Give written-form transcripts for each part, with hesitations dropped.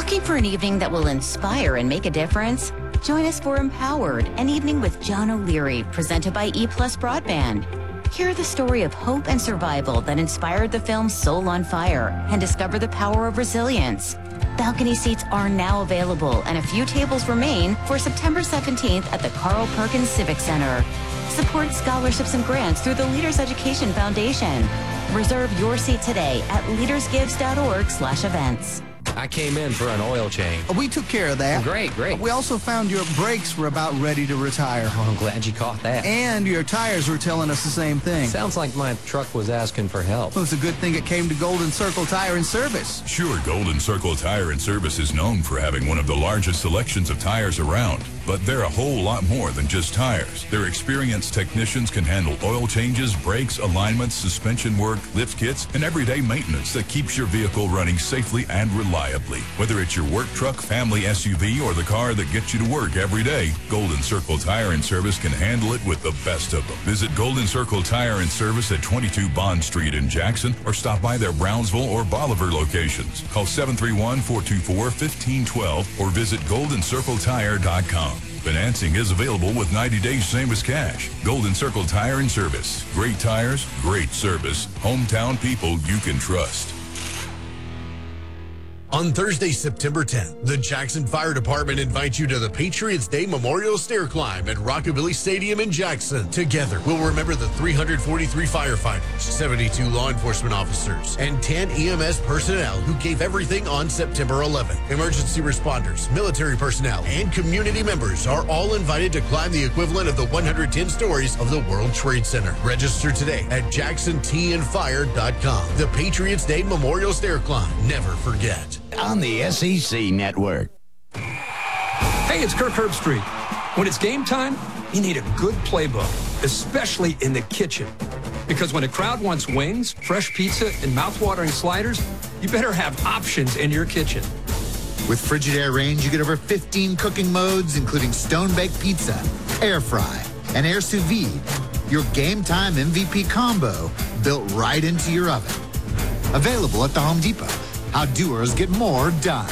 Looking for an evening that will inspire and make a difference? Join us for Empowered, an evening with John O'Leary, presented by E+ Broadband. Hear the story of hope and survival that inspired the film Soul on Fire and discover the power of resilience. Balcony seats are now available and a few tables remain for September 17th at the Carl Perkins Civic Center. Support scholarships and grants through the Leaders Education Foundation. Reserve your seat today at leadersgives.org/events. I came in for an oil change. We took care of that. Great. We also found your brakes were about ready to retire. Oh, I'm glad you caught that. And your tires were telling us the same thing. Sounds like my truck was asking for help. Well, it's a good thing it came to Golden Circle Tire and Service. Sure, Golden Circle Tire and Service is known for having one of the largest selections of tires around. But they're a whole lot more than just tires. Their experienced technicians can handle oil changes, brakes, alignments, suspension work, lift kits, and everyday maintenance that keeps your vehicle running safely and reliably. Whether it's your work truck, family SUV, or the car that gets you to work every day, Golden Circle Tire and Service can handle it with the best of them. Visit Golden Circle Tire and Service at 22 Bond Street in Jackson or stop by their Brownsville or Bolivar locations. Call 731-424-1512 or visit goldencircletire.com. Financing is available with 90 days same as cash. Golden Circle Tire and Service. Great tires, great service. Hometown people you can trust. On Thursday, September 10th, the Jackson Fire Department invites you to the Patriots Day Memorial Stair Climb at Rockabilly Stadium in Jackson. Together, we'll remember the 343 firefighters, 72 law enforcement officers, and 10 EMS personnel who gave everything on September 11th. Emergency responders, military personnel, and community members are all invited to climb the equivalent of the 110 stories of the World Trade Center. Register today at JacksonTandFire.com. The Patriots Day Memorial Stair Climb. Never forget. On the SEC Network. Hey, it's Kirk Herbstreit. When it's game time, you need a good playbook, especially in the kitchen. Because when a crowd wants wings, fresh pizza, and mouthwatering sliders, you better have options in your kitchen. With Frigidaire Range, you get over 15 cooking modes, including stone-baked pizza, air fry, and air sous vide. Your game time MVP combo built right into your oven. Available at the Home Depot. How doers get more done.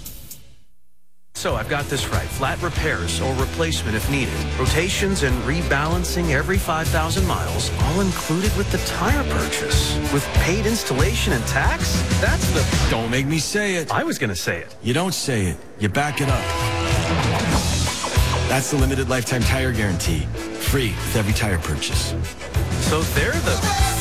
So I've got this right. Flat repairs or replacement if needed. Rotations and rebalancing every 5,000 miles, all included with the tire purchase. With paid installation and tax? That's the... Don't make me say it. I was going to say it. You don't say it. You back it up. That's the limited lifetime tire guarantee. Free with every tire purchase. So they're the...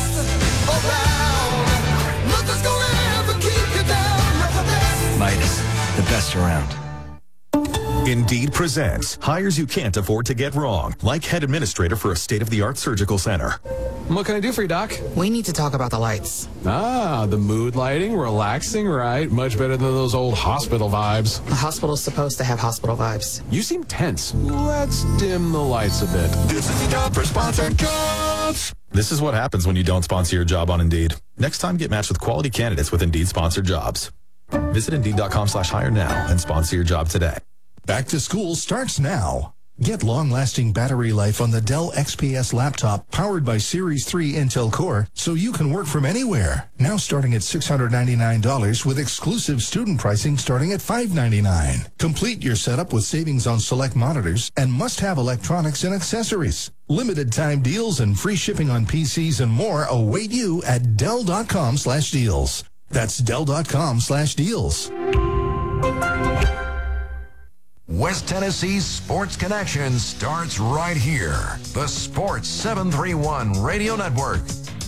Midas, the best around. Indeed presents hires you can't afford to get wrong, like head administrator for a state-of-the-art surgical center. What can I do for you, Doc? We need to talk about the lights. Ah, the mood lighting, relaxing, right? Much better than those old hospital vibes. The hospital's supposed to have hospital vibes. You seem tense. Let's dim the lights a bit. This is the job for sponsored jobs. This is what happens when you don't sponsor your job on Indeed. Next time, get matched with quality candidates with Indeed sponsored jobs. Visit Indeed.com/hire now and sponsor your job today. Back to school starts now. Get long-lasting battery life on the Dell XPS laptop powered by Series 3 Intel Core so you can work from anywhere. Now starting at $699 with exclusive student pricing starting at $599. Complete your setup with savings on select monitors and must-have electronics and accessories. Limited time deals and free shipping on PCs and more await you at Dell.com/deals. That's Dell.com/deals. West Tennessee's Sports Connection starts right here. The Sports 731 Radio Network.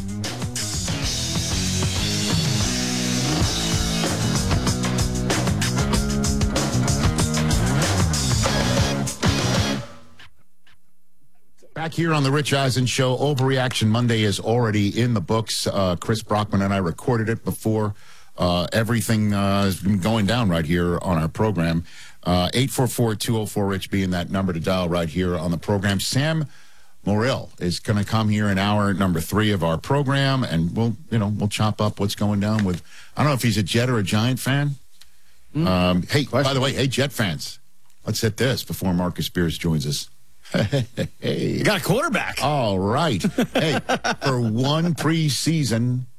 Back here on the Rich Eisen Show, Overreaction Monday is already in the books. Chris Brockman and I recorded it before everything has been going down right here on our program. 844-204-RICH being that number to dial right here on the program. Sam Morrill is going to come here in hour number 3 of our program, and we'll chop up what's going down with, I don't know if he's a Jet or a Giant fan. Hey, by the way, hey, Jet fans, let's hit this before Marcus Spears joins us. Hey. You got a quarterback. All right. Hey, for one preseason